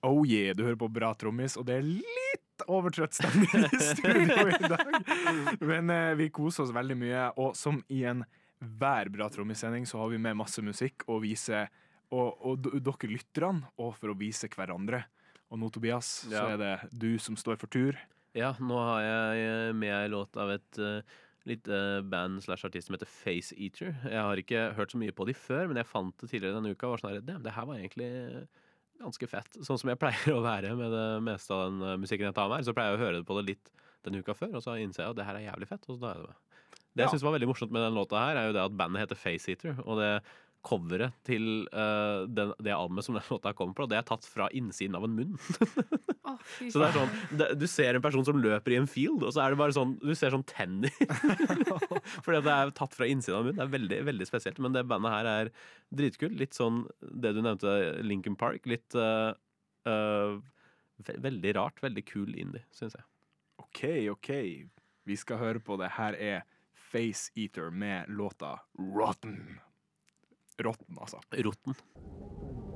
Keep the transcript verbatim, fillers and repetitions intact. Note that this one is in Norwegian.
Oh yeah, du hører på Bra Trommis, og det er litt overtrøtt stemning i studio i dag. Men eh, vi koser oss veldig mye, og som i en hver Bra Trommis-sending så har vi med masse musikk å vise, og, og d- dere lytterne, og for å vise hverandre. Og nå, Tobias, så Ja. er det du som står for tur. Ja, nå har jeg med en låt av et uh, lite band slash artist som heter Face Eater. Jeg har ikke hørt så mye på de før, men jeg fant det tidligere denne uka og var sånn her, "Damn, det her var egentlig ganske fett." Sånn som jeg pleier å være med det meste av den uh, musikken jeg tar med her, så pleier jeg å høre på det litt denne uka før, og så innser jeg at det her er jævlig fett, og så tar jeg det med. Det jeg Ja. synes var veldig morsomt med den låta her, er jo det at bandet heter Face Eater, og det coveret til uh, den, det albumet som den låta kommer på, det er tatt fra innsiden av en munn. Å, fy Så det er faen. sånn, det, du ser en person som løper i en field, og så er det bare sånn, du ser sånn tenner. Fordi at det er tatt fra innsiden av munnen. Det er veldig, veldig spesielt. Men det bandet her er dritkult. Litt sånn det du nevnte, Linkin Park. Litt uh, uh, ve veldig rart. Veldig kul indie, synes jeg. OK, OK. Vi skal høre på det. Her er Face Eater med låta Rotten. Rotten, altså. Rotten.